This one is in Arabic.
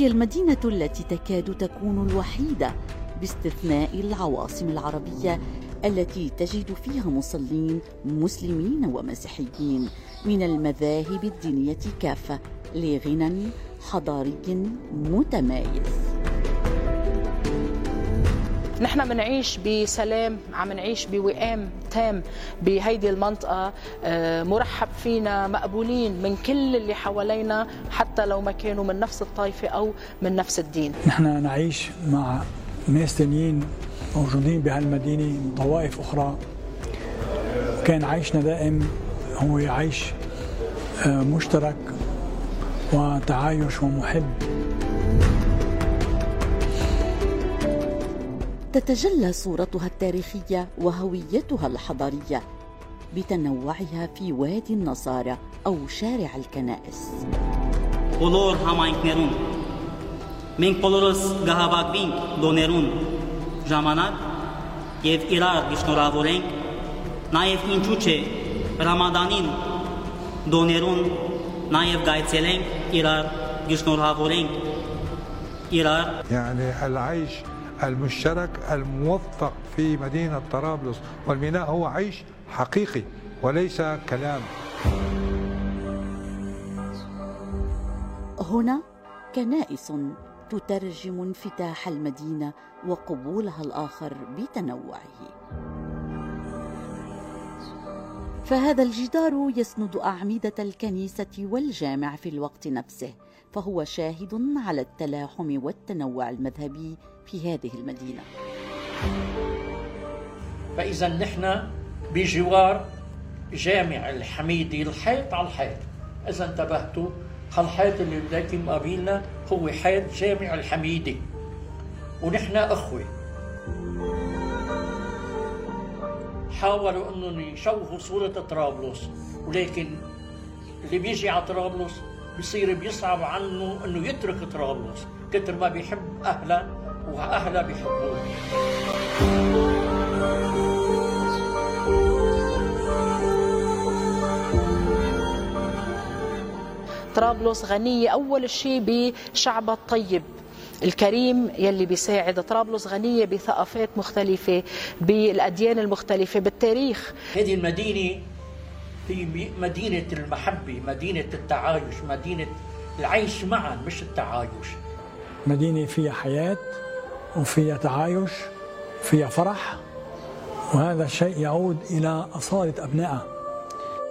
المدينة التي تكاد تكون الوحيدة باستثناء العواصم العربية التي تجد فيها مصلين مسلمين ومسيحيين من المذاهب الدينية كافة لغنى حضاري متمايز. نحن منعيش بسلام، عم نعيش بوئام تام بهيدي المنطقة، مرحب فينا، مقبولين من كل اللي حوالينا حتى لو ما كانوا من نفس الطائفة أو من نفس الدين. نحن نعيش مع ناس تانيين موجودين بهالمدينة من طوائف أخرى، كان عيشنا دائم هو عيش مشترك وتعايش ومحب. تتجلى صورتها التاريخية وهويتها الحضارية بتنوعها في وادي النصارى أو شارع الكنائس. բոլոր համայնքներում մենք բոլորս գահավակվենք դոներուն ժամանակ եւ իրար գիշնորավորենք, նաեւ ինչու՞ չէ ռամադանին դոներուն նաեւ գայցելենք, իրար գիշնորավորենք, իրար. يعني العيش المشترك الموثق في مدينة طرابلس والميناء هو عيش حقيقي وليس كلام. هنا كنائس تترجم انفتاح المدينة وقبولها الآخر بتنوعه. فهذا الجدار يسند أعمدة الكنيسة والجامع في الوقت نفسه، فهو شاهد على التلاحم والتنوع المذهبي في هذه المدينة. فإذا نحن بجوار جامع الحميدي، الحيط على الحيط. إذا انتبهتوا، هالحيط اللي بداية مقابلنا هو حيط جامع الحميدي، ونحن أخوة. حاولوا أنهم يشوهوا صورة طرابلس، ولكن اللي بيجي على طرابلس بصير بيصعب عنه أنه يترك طرابلس كتر ما بيحب أهلا وأهلا بيحبوه. طرابلس غنية أول شيء بشعبها الطيب الكريم يلي بيساعد. طرابلس غنية بثقافات مختلفة، بالأديان المختلفة، بالتاريخ. هذه المدينة هي مدينة المحبة، مدينة التعايش، مدينة العيش معا مش التعايش. مدينة فيها حياة وفيها تعايش، فيها فرح، وهذا الشيء يعود إلى أصالة أبنائها.